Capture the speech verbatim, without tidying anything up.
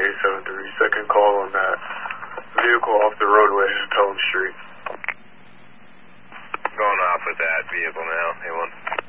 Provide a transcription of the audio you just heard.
eight seven three, second call on that vehicle off the roadway in Pelham Street. Going off with that vehicle now, A one.